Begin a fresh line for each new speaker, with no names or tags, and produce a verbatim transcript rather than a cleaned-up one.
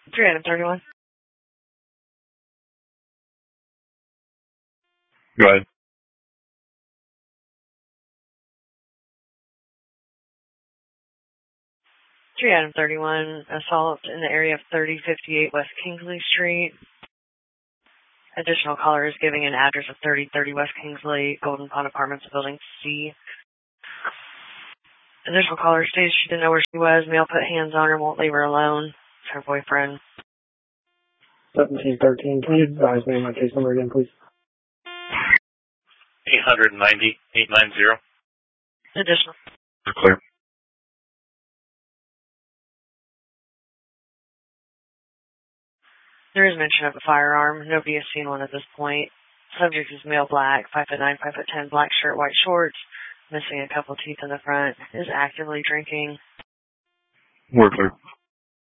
three Adam thirty-one.
Go ahead.
three Adam thirty-one, assault in the area of thirty fifty-eight West Kingsley Street. Additional caller is giving an address of thirty thirty West Kingsley, Golden Pond Apartments, Building C. Additional caller states she didn't know where she was. Male put hands on her, won't leave her alone. It's her boyfriend.
seventeen thirteen. Can you advise me on my case number again, please?
eight ninety, eight ninety.
Additional.
You're clear.
There is mention of a firearm. Nobody has seen one at this point. Subject is male black, five foot nine, five foot ten, black shirt, white shorts, missing a couple teeth in the front, is actively drinking.
We're clear.